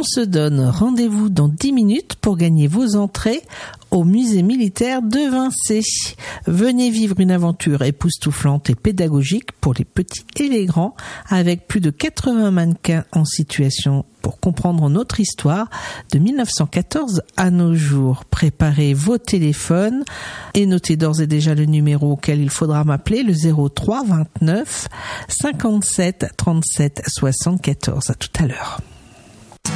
On se donne rendez-vous dans 10 minutes pour gagner vos entrées au musée militaire de Vincey. Venez vivre une aventure époustouflante et pédagogique pour les petits et les grands, avec plus de 80 mannequins en situation pour comprendre notre histoire de 1914 à nos jours. Préparez vos téléphones et notez d'ores et déjà le numéro auquel il faudra m'appeler, le 03 29 57 37 74. À tout à l'heure.